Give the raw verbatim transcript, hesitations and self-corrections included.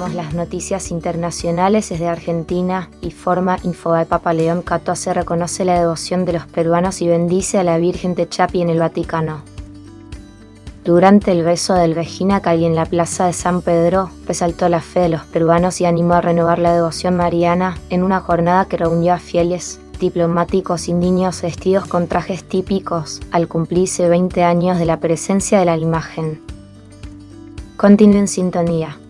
Comenzamos las noticias internacionales desde Argentina y forma Infobae. Papa León catorce reconoce la devoción de los peruanos y bendice a la Virgen de Chapi en el Vaticano. Durante el beso del Vejinacal en la plaza de San Pedro, resaltó la fe de los peruanos y animó a renovar la devoción mariana en una jornada que reunió a fieles, diplomáticos y niños vestidos con trajes típicos al cumplirse veinte años de la presencia de la imagen. Continúe en sintonía.